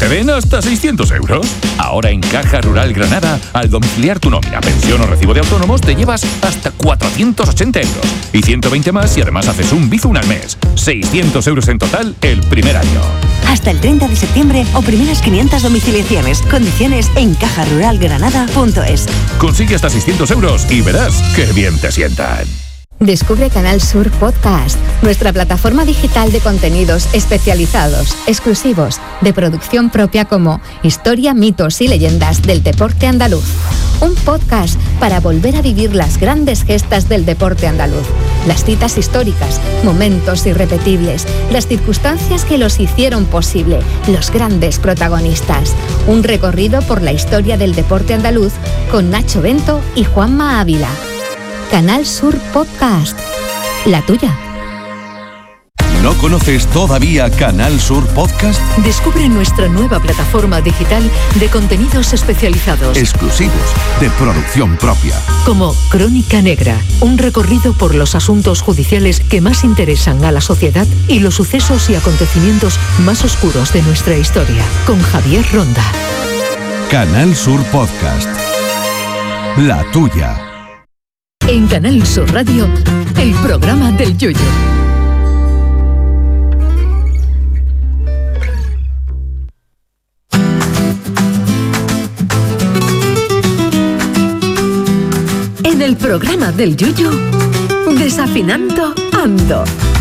conceden hasta 600 euros. Ahora en Caja Rural Granada, al domiciliar tu nómina, pensión o recibo de autónomos, te llevas hasta 480 euros. Y 120 más si además haces un Bizum al mes. 600 euros en total el primer año. Hasta el 30 de septiembre o primeras 500 domiciliaciones. Condiciones en cajaruralgranada.es. Consigue hasta 600 euros y verás qué bien te sientan. Descubre Canal Sur Podcast, nuestra plataforma digital de contenidos especializados, exclusivos, de producción propia como Historia, mitos y leyendas del deporte andaluz. Un podcast para volver a vivir las grandes gestas del deporte andaluz, las citas históricas, momentos irrepetibles, las circunstancias que los hicieron posible, los grandes protagonistas. Un recorrido por la historia del deporte andaluz con Nacho Bento y Juanma Ávila. Canal Sur Podcast, la tuya. ¿No conoces todavía Canal Sur Podcast? Descubre nuestra nueva plataforma digital de contenidos especializados. Exclusivos, de producción propia. Como Crónica Negra, un recorrido por los asuntos judiciales que más interesan a la sociedad y los sucesos y acontecimientos más oscuros de nuestra historia. Con Javier Ronda. Canal Sur Podcast, la tuya. En Canal Sur Radio, el programa del Yoyo. En el programa del Yoyo, Desafinando Ando.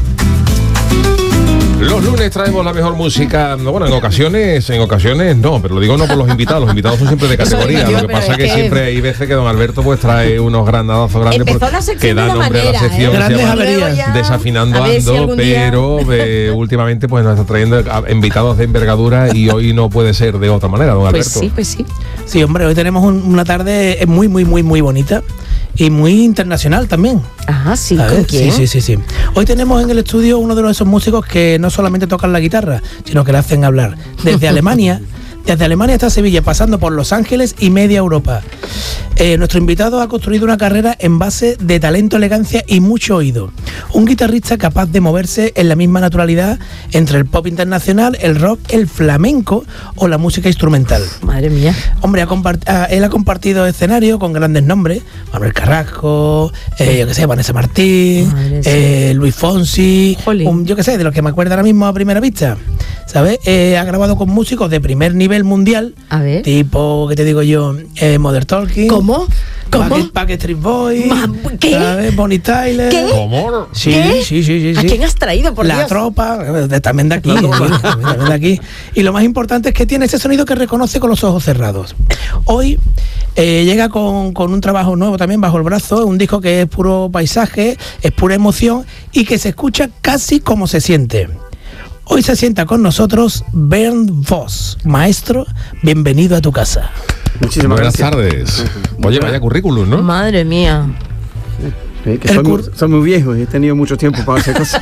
Los lunes traemos la mejor música, bueno, en ocasiones no, pero lo digo no por los invitados son siempre de categoría, lo que pasa es que siempre hay veces que don Alberto pues trae unos grandazos grandes que da nombre a la sección que se llama Desafinando Ando, pero últimamente pues nos está trayendo invitados de envergadura y hoy no puede ser de otra manera, don Alberto. Pues sí. Sí, hombre, hoy tenemos una tarde muy bonita. Y muy internacional también. Ajá, sí, ¿con quién? Sí. Hoy tenemos en el estudio uno de esos músicos que no solamente tocan la guitarra, sino que le hacen hablar. Desde Alemania hasta Sevilla, pasando por Los Ángeles y media Europa. Nuestro invitado ha construido una carrera en base de talento, elegancia y mucho oído. Un guitarrista capaz de moverse en la misma naturalidad entre el pop internacional, el rock, el flamenco o la música instrumental. Madre mía. Hombre, él ha compartido escenario con grandes nombres: Manuel Carrasco, Vanessa Martín, Luis Fonsi, de los que me acuerdo ahora mismo a primera vista, ¿sabes? Ha grabado con músicos de primer nivel mundial, tipo, ¿qué te digo yo? Modern Talking. ¿Cómo? Backstreet Boys. ¿Qué? ¿Sabes? Bonnie Tyler. ¿Qué? ¿Cómo? Sí. ¿A quién has traído, por La Dios? Tropa, también de aquí. También de aquí. Y lo más importante es que tiene ese sonido que reconoce con los ojos cerrados. Hoy llega con un trabajo nuevo también bajo el brazo, un disco que es puro paisaje, es pura emoción y que se escucha casi como se siente. Hoy se sienta con nosotros Bernd Voss. Maestro, bienvenido a tu casa. Muchísimas buenas tardes. Oye, vaya currículum, ¿no? Madre mía. Soy muy viejo y he tenido mucho tiempo para hacer cosas.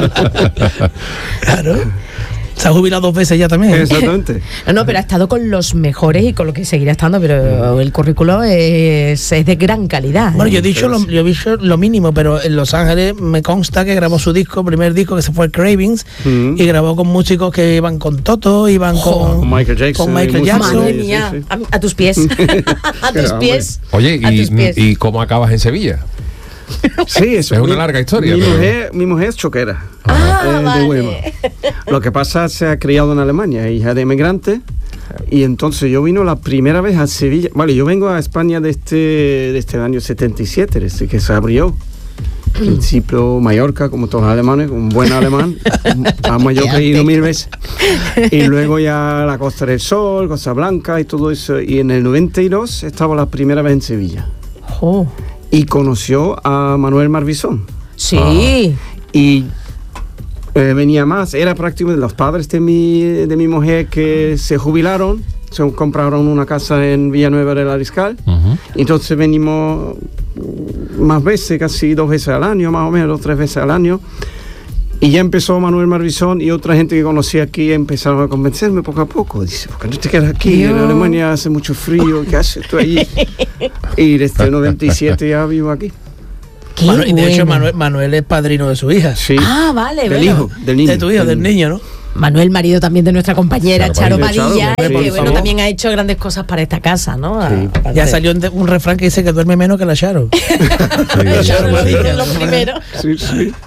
Claro. Se ha jubilado 2 veces ya también. Exactamente. No, pero ha estado con los mejores y con lo que seguirá estando, pero el currículo es de gran calidad. Bueno, yo he dicho lo mínimo, pero en Los Ángeles me consta que grabó su primer disco, que se fue Cravings, y grabó con músicos que iban con Toto, iban con Michael Jackson. Madre mía, sí. A tus pies. A tus pies. Oye, ¿y cómo acabas en Sevilla? Sí, es una larga historia. Mi mujer es choquera. Vale. De Huelva. Lo que pasa, se ha criado en Alemania, hija de inmigrante, y entonces yo vino la primera vez a Sevilla. Vale, yo vengo a España desde el año 77, desde que se abrió. Principio Mallorca, como todos los alemanes, un buen alemán. Amo yo que he ido 1000 veces. Y luego ya la Costa del Sol, Costa Blanca y todo eso. Y en el 92 estaba la primera vez en Sevilla. Oh. Y conoció a Manuel Marbizón. Sí. Y venía más, era prácticamente los padres de mi mujer que se jubilaron, se compraron una casa en Villanueva del Mariscal. Entonces venimos más veces, casi 2 veces al año, más o menos, 3 veces al año. Y ya empezó Manuel Marbizón y otra gente que conocí aquí empezaron a convencerme poco a poco. Dice, ¿por qué no te quedas aquí? En Alemania hace mucho frío, ¿qué haces tú allí? Y desde el 97 ya vivo aquí. Y de hecho Manuel es padrino de su hija. Sí. Vale, del hijo, del niño. De tu hijo, del niño, ¿no? Manuel, marido también de nuestra compañera Charo Padilla, Charo, que bueno, también ha hecho grandes cosas para esta casa, ¿no? Sí. Ya salió un refrán que dice que duerme menos que la Charo. Charo Padilla, lo primero. Sí.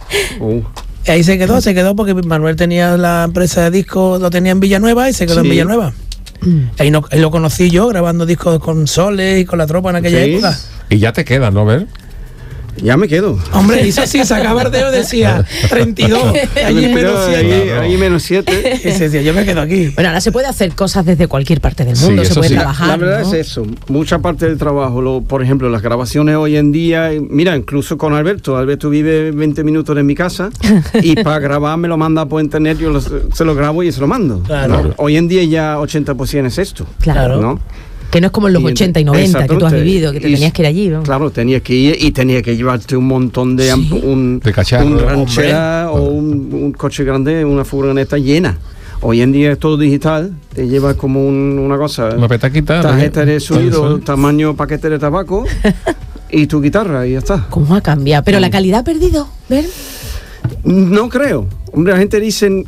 Y ahí se quedó porque Manuel tenía la empresa de discos, lo tenía en Villanueva y se quedó en Villanueva. Ahí lo conocí yo grabando discos con Soles y con La Tropa en aquella época. Y ya te quedas, ¿no, Ver? Ya me quedo. Hombre, hizo así, sacaba el dedo y decía 32. Allí menos 7. Ahí menos 7. Y se decía, yo me quedo aquí. Bueno, ahora se puede hacer cosas desde cualquier parte del mundo, se puede trabajar. La verdad, ¿no? es eso. Mucha parte del trabajo, por ejemplo, las grabaciones hoy en día, mira, incluso con Alberto vive 20 minutos de mi casa y para grabar me lo manda por internet, se lo grabo y se lo mando. Claro. ¿no? Hoy en día ya 80% es esto. Claro. ¿no? Que no es como en los 80 y 90 que tú has vivido, que te tenías que ir allí, ¿no? Claro, tenías que ir y tenías que llevarte un montón de... de cacharro, un ranchera o un coche grande, una furgoneta llena. Hoy en día es todo digital, te llevas como una cosa... Una petaquita. Tarjeta de sonido, tamaño paquete de tabaco y tu guitarra y ya está. ¿Cómo ha cambiado? Pero la calidad ha perdido, ¿ver? No creo. Hombre, la gente dice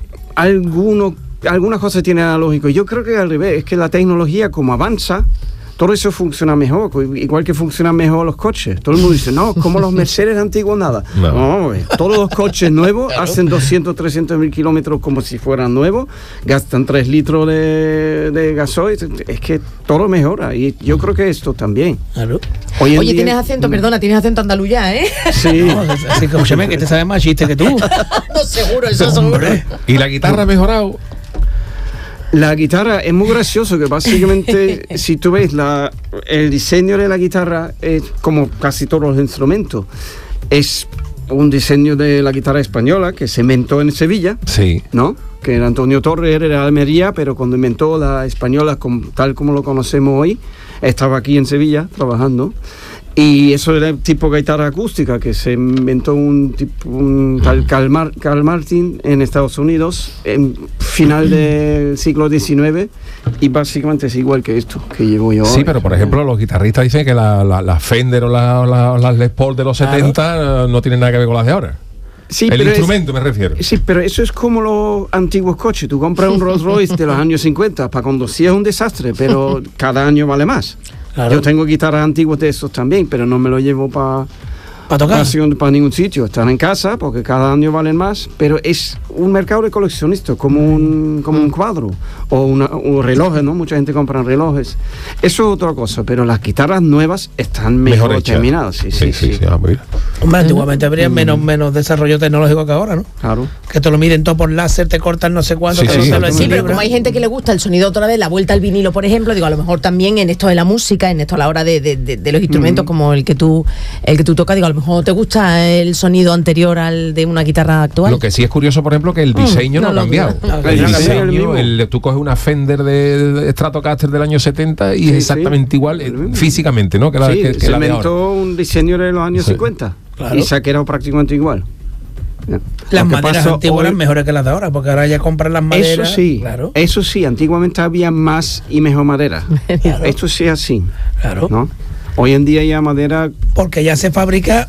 algunas cosas tienen analógico. Yo creo que al revés, es que la tecnología como avanza, todo eso funciona mejor, igual que funcionan mejor los coches. Todo el mundo dice, no, como los Mercedes antiguos, nada. No, todos los coches nuevos hacen 200, 300 mil kilómetros como si fueran nuevos, gastan 3 litros de gasoil, es que todo mejora, y yo creo que esto también. Claro. Oye, tienes acento, tienes acento andaluz ya, ¿eh? Sí. No, así que, escúchame, que te sabes más chiste que tú. No, seguro, eso seguro. ¿Y la guitarra ha mejorado? La guitarra es muy gracioso, que básicamente si tú ves el diseño de la guitarra es como casi todos los instrumentos. Es un diseño de la guitarra española que se inventó en Sevilla, ¿no? Que era Antonio Torres, era de Almería, pero cuando inventó la española tal como lo conocemos hoy, estaba aquí en Sevilla trabajando. Y eso era tipo guitarra acústica que se inventó un tal Carl Martin en Estados Unidos en final del siglo XIX, y básicamente es igual que esto que llevo yo. Sí, pero por ejemplo los guitarristas dicen que la Fender o las Les Paul de los 70 no tienen nada que ver con las de ahora. Sí, el instrumento me refiero. Sí, pero eso es como los antiguos coches. Tú compras un Rolls Royce de los años 50 para conducir, es un desastre, pero cada año vale más. Claro. Yo tengo guitarras antiguas de esos también, pero no me lo llevo para tocar, para ningún sitio. Están en casa porque cada año valen más, pero es un mercado de coleccionistas, como un cuadro o un reloj, ¿no? Mucha gente compra relojes. Eso es otra cosa, pero las guitarras nuevas están mejor terminadas. Sí. Hombre, antiguamente habría menos desarrollo tecnológico que ahora, ¿no? Claro. Que te lo miden todo por láser, te cortan no sé cuánto. Sí, pero como hay gente que le gusta el sonido otra vez, la vuelta al vinilo, por ejemplo, digo, a lo mejor también en esto de la música, en esto a la hora de los instrumentos como el que tú tocas, digo, a lo mejor te gusta el sonido anterior al de una guitarra actual. Lo que sí es curioso, por ejemplo, que el diseño no ha cambiado. El diseño, tú coges una Fender de Stratocaster del año 70 y es exactamente igual físicamente, ¿no? Que se inventó un diseño de los años 50 y se ha quedado prácticamente igual. Las maderas antiguas eran mejores que las de ahora, porque ahora ya compran las maderas. Eso sí, antiguamente había más y mejor madera. Esto sí es así. Claro. ¿No? Hoy en día ya madera... Porque ya se fabrica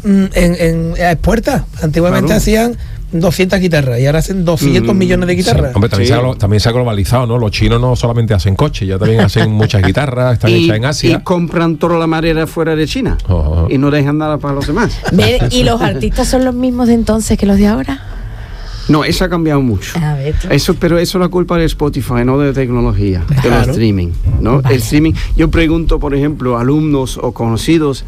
a expuertas. Antiguamente hacían 200 guitarras y ahora hacen 200 millones de guitarras. Sí. Hombre, también se ha globalizado, ¿no? Los chinos no solamente hacen coches, ya también hacen muchas guitarras, están hechas en Asia. Y compran toda la madera fuera de China y no dejan nada para los demás. ¿Y los artistas son los mismos de entonces que los de ahora? No, eso ha cambiado mucho. Pero eso es la culpa de Spotify, no de tecnología, del streaming, ¿no? Vale. El streaming. Yo pregunto, por ejemplo, a alumnos o conocidos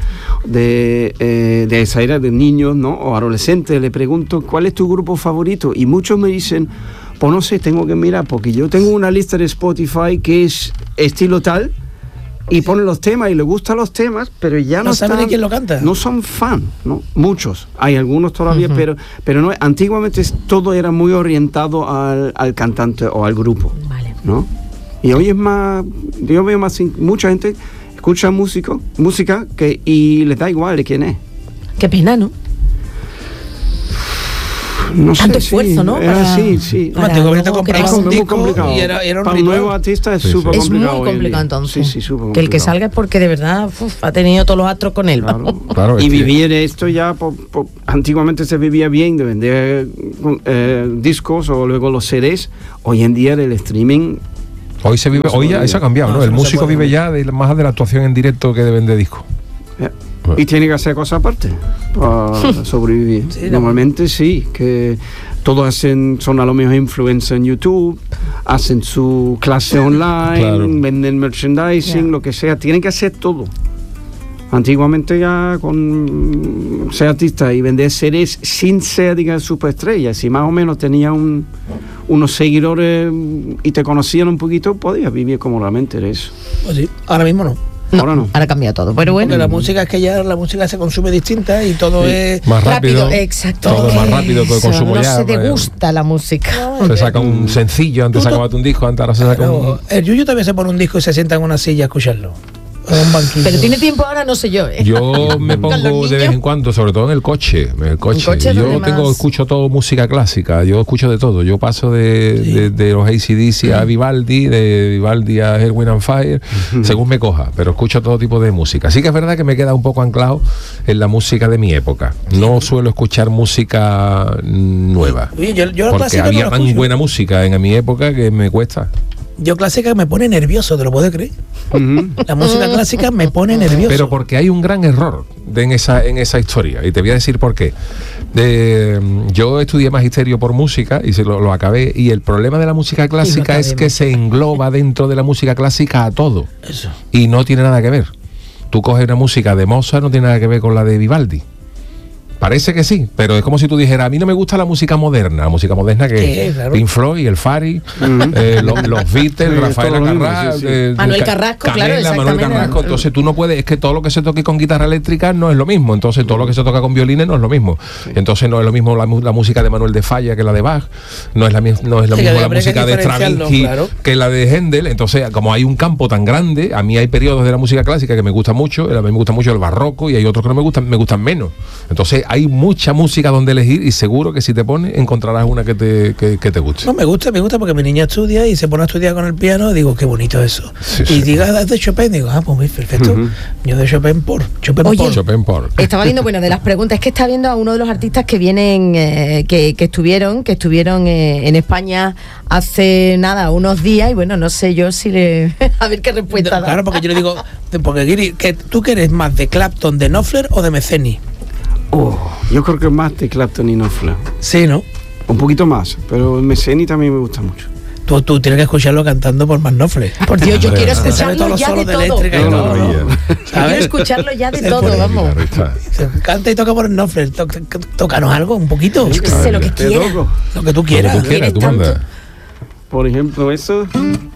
de esa era, de niños, ¿no? O adolescentes, le pregunto ¿cuál es tu grupo favorito? Y muchos me dicen, pues no sé, tengo que mirar, porque yo tengo una lista de Spotify que es estilo tal, y ponen los temas y les gustan los temas, pero ya no saben quién lo canta. No son fan, ¿no? Muchos, hay algunos todavía, pero no. Antiguamente todo era muy orientado al cantante o al grupo, ¿no? Y hoy es más, yo veo más, mucha gente escucha música y les da igual de quién es. Qué pena, ¿no? No tanto sé, esfuerzo, sí, ¿no? Era sí. Antiguamente comprabas un muy disco complicado. y era un para un nuevo artista es súper Es complicado. muy complicado entonces. Sí, súper complicado. Que el que salga es porque de verdad ha tenido todos los astros con él. Claro, y vivir esto ya, antiguamente se vivía bien de vender discos o luego los CDs. Hoy en día el streaming... Hoy se vive, hoy ya eso ha cambiado, ¿no? El músico vive ya más de la actuación en directo que de vender discos. Y tiene que hacer cosas aparte para sobrevivir. Sí, normalmente sí, que todos son a lo mejor influencers en YouTube, hacen su clase online, Claro. venden merchandising, lo que sea, tienen que hacer todo. Antiguamente ya con ser artista y vender CDs sin ser, digamos, superestrella, si más o menos tenía unos seguidores y te conocían un poquito, podías vivir cómodamente de eso. Pues sí, ahora mismo no. Ahora cambia todo, pero bueno. Porque la música es que ya la música se consume distinta y todo es Más rápido. Exacto. Todo más rápido, todo el consumo no ya. se te gusta la música. Se saca un sencillo, antes sacabas un disco, antes ahora se saca un... El Yuyu todavía se pone un disco y se sienta en una silla a escucharlo. O en un banquillo. Pero tiene tiempo ahora, no sé yo. Yo me Con pongo los de vez niños. en cuando, sobre todo en el coche. coche es Yo donde más- escucho todo música clásica, yo escucho de todo. Yo paso de los AC/DC a Vivaldi, de Vivaldi a Earth, and Fire, según me coja, pero escucho todo tipo de música. Sí que es verdad que me queda un poco anclado en la música de mi época. No suelo escuchar música nueva. Oye, yo la Porque clásica había no la tan escucho. buena música en mi época que me cuesta. Yo clásica me pone nervioso, ¿te lo puedes creer? La música clásica me pone nervioso. Pero porque hay un gran error en esa historia, y te voy a decir por qué. Yo estudié magisterio por música y lo acabé, y el problema de la música clásica es que se engloba dentro de la música clásica a todo. Eso. Y no tiene nada que ver. Tú coges una música de Mozart, no tiene nada que ver con la de Vivaldi. Parece que sí, pero es como si tú dijeras, a mí no me gusta la música moderna. La música moderna que es claro. Pink Floyd, el Fari, los Beatles, Rafael todo lo mismo, Acarrá, sí. Manuel Carrasco, claro, Manuel exactamente. Carrasco. Entonces tú no puedes, es que todo lo que se toque con guitarra eléctrica no es lo mismo. Entonces todo lo que se toca con violines no es lo mismo. Entonces no es lo mismo la música de Manuel de Falla que la de Bach, no es lo mismo la música de Stravinsky claro. que la de Händel. Entonces, como hay un campo tan grande, a mí hay periodos de la música clásica que me gustan mucho, a mí me gusta mucho el barroco, y hay otros que no me gustan menos. Entonces hay mucha música donde elegir, y seguro que si te pones encontrarás una que te guste. No, me gusta porque mi niña estudia y se pone a estudiar con el piano, y digo, qué bonito eso. Sí, y sí. diga, ¿es de Chopin? Digo, pues perfecto. Yo de Chopin Oye, Chopin por. Estaba viendo, bueno, de las preguntas, es que está viendo a uno de los artistas que vienen, que estuvieron en España hace nada, unos días, y bueno, no sé yo si le... a ver qué respuesta da. Claro, porque yo le digo, porque Guiri, ¿tú que eres más de Clapton, de Knopfler o de Meceni? Yo creo que más de Clapton y Knopfler. Sí, ¿no? Un poquito más, pero Meceni también me gusta mucho. Tú tienes que escucharlo cantando por más Knopfler. Por Dios, yo quiero Se sabe todos escucharlo los ya de solos de todo. eléctrica y todo, ¿no? Yo quiero escucharlo ya de todo, vamos. Se canta y toca por el Knopfler. Tócanos algo, un poquito. Yo qué sé, lo que Te quiera. toco. Lo que tú quieras. Tú mandas. Por ejemplo, eso.